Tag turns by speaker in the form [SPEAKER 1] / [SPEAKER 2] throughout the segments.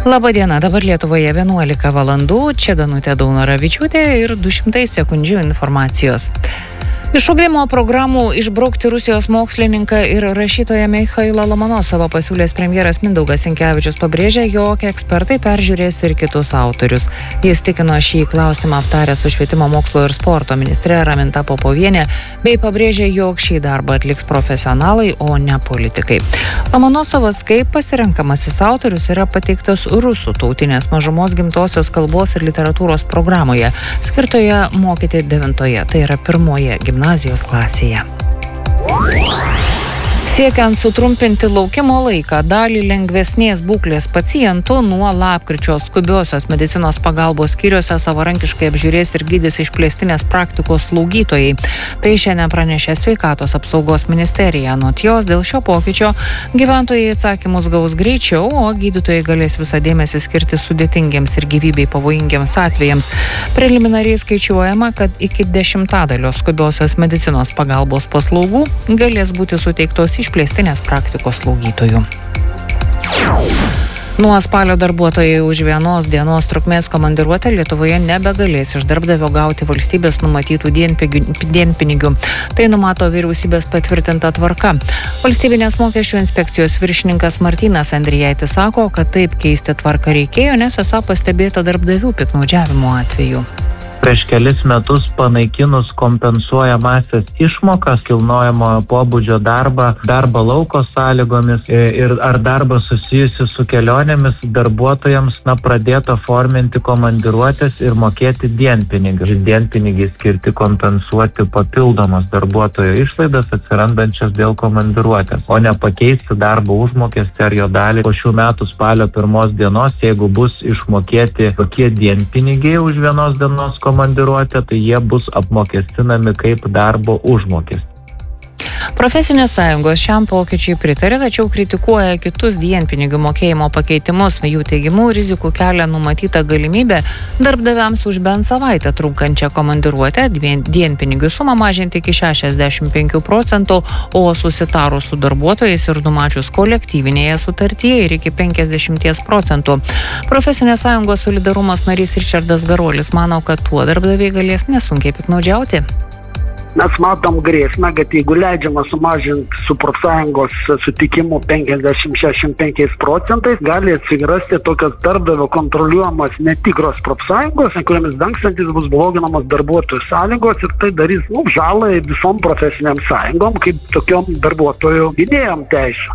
[SPEAKER 1] Labadiena, dabar Lietuvoje 11 valandų, čia Danutė Daunoravičiūtė ir 200 sekundžių informacijos. Iš ugdymo programų išbraukti Rusijos mokslininką ir rašytoją Michailą Lomonosovą pasiūlęs premjeras Mindaugas Sinkevičius pabrėžė, jog ekspertai peržiūrės ir kitus autorius. Jis tikino šį klausimą aptarę su švietimo mokslo ir sporto ministre Raminta Popovienė, bei pabrėžė, jog šį darbą atliks profesionalai, o ne politikai. Lomonosovas kaip pasirenkamasis autorius yra pateiktas rusų tautinės mažumos gimtosios kalbos ir literatūros programoje, skirtoje mokyti 9-oje, tai yra 1-oje gimnazijos klasėje. Siekiant sutrumpinti laukimo laiką, dalį lengvesnės būklės pacientų nuo lapkričio skubiosios medicinos pagalbos skyriuose savarankiškai apžiūrės ir gydys išplėstinės praktikos slaugytojai. Tai šiandien pranešė Sveikatos apsaugos ministerija. Anot jos, dėl šio pokyčio gyventojai atsakymus gaus greičiau, o gydytojai galės visą dėmesį skirti sudėtingiems ir gyvybei pavojingiems atvejams. Preliminariai skaičiuojama, kad iki 10% skubiosios medicinos pagalbos paslaugų galės būti suteiktos išplėstinės praktikos slaugytojų. Nuo spalio darbuotojai už 1 dienos trukmės komandiruotę Lietuvoje nebegalės iš darbdavio gauti valstybės numatytų dienpinigių. Tai numato vyriausybės patvirtinta tvarka. Valstybinės mokesčių inspekcijos viršininkas Martynas Andrijaitis sako, kad taip keisti tvarką reikėjo, nes esą pastebėta darbdavių piktnaudžiavimo atveju.
[SPEAKER 2] Prieš kelis metus panaikinus kompensuojamąsias išmokas, kilnojamojo pobūdžio darbą lauko sąlygomis ir ar darbą susijusi su kelionėmis, darbuotojams pradėta forminti komandiruotės ir mokėti dienpinigius. Dienpinigiai skirti kompensuoti papildomas darbuotojo išlaidas atsirandančias dėl komandiruotės, o ne pakeisti darbo užmokestį ar jo dalį. Po šių metų spalio 1 dienos, jeigu bus išmokėti tokie dienpinigiai už 1 dienos komandiruotę, tai jie bus apmokestinami kaip darbo užmokestis.
[SPEAKER 1] Profesinės sąjungos šiam pokyčiai pritarė, tačiau kritikuoja kitus dienpinigių mokėjimo pakeitimus. Jų teigimu rizikų kelia numatyta galimybė darbdaviams už bent savaitę trunkančią komandiruotę dienpinigių sumą mažinti iki 65%, o susitarus su darbuotojais ir numačius kolektyvinėje sutartyje ir iki 50%. Profesinės sąjungos solidarumas narys Ričardas Garolis mano, kad tuo darbdaviai galės nesunkiai piktnaudžiauti.
[SPEAKER 3] Mes matom grėsmę, kad jeigu leidžiama sumažinti su profsąjungos sutikimu 50-65%, gali atsirasti tokios darbdavio kontroliuojamos netikros profsąjungos, kuriamis dangstantis bus bloginamos darbuotojų sąlygos ir tai darys žalą visom profesiniam sąjungom, kaip tokiom darbuotojų idėjom teisų.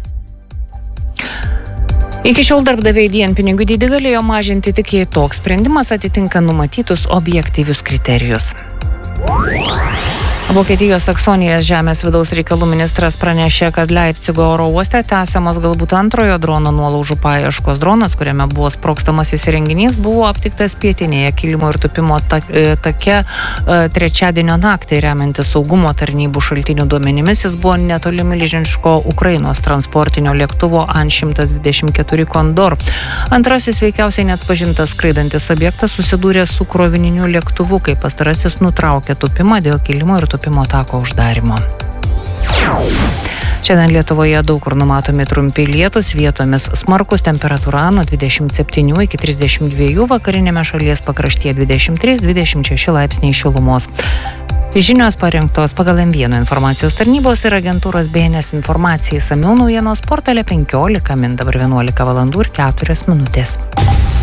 [SPEAKER 1] Iki šiol darbdaviai dienpinigių dydį galėjo mažinti tik jei toks sprendimas atitinka numatytus objektyvius kriterijus. Vokietijos Saksonijos žemės vidaus reikalų ministras pranešė, kad Leipcigo oro uoste tęsiamos galbūt antrojo drono nuolaužų paieškos. Dronas, kuriame buvo sprogstamasis įrenginys, buvo aptiktas pietinėje kilimo ir tūpimo take trečiadienio naktį. Remiantis saugumo tarnybų šaltinių duomenimis, jis buvo netoli milžiniško Ukrainos transportinio lėktuvo An-124 Kondor. Antrasis veikiausiai neatpažintas skraidantis objektas susidūrė su krovininiu lėktuvu, kai pastarasis nutraukė tūpimą dėl kilimo ir tūpimo tako uždarimo. Šiandien Lietuvoje daug kur numatomi trumpi lietūs, vietomis smarkus, temperatūra nuo 27 iki 32, vakarinėme šalies pakraštyje 23-26 laipsniai šilumos. Žinios parengtos pagal M1 informacijos tarnybos ir agentūros BNS informacijai. Išsamiau naujienos portale 15 min, dabar 11 valandų ir 4 minutės.